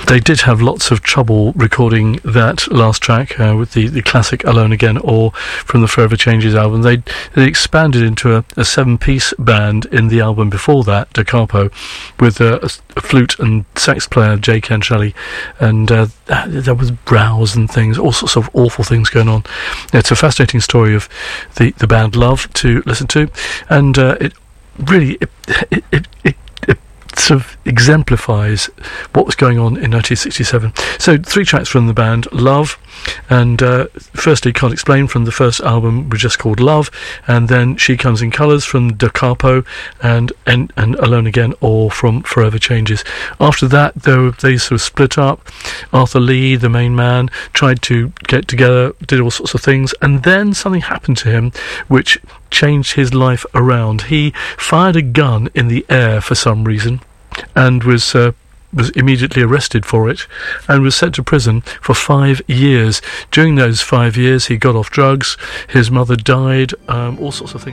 They did have lots of trouble recording that last track with the classic Alone Again or from the Forever Changes album. They expanded into a 7-piece band in the album before that, Da Capo, with a flute and sax player, Jay Ken Shelley, and there was rows and things, all sorts of awful things going on. It's a fascinating story of the band Love to listen to, and it really sort of exemplifies what was going on in 1967. So 3 tracks from the band, Love, and firstly Can't Explain from the first album, was just called Love, and then She Comes in Colours from Da Capo, and Alone Again or from Forever Changes. After that, though, they sort of split up. Arthur Lee, the main man, tried to get together, did all sorts of things, and then something happened to him which changed his life around. He fired a gun in the air for some reason and was immediately arrested for it and was sent to prison for 5 years. During those 5 years he got off drugs, his mother died, all sorts of things.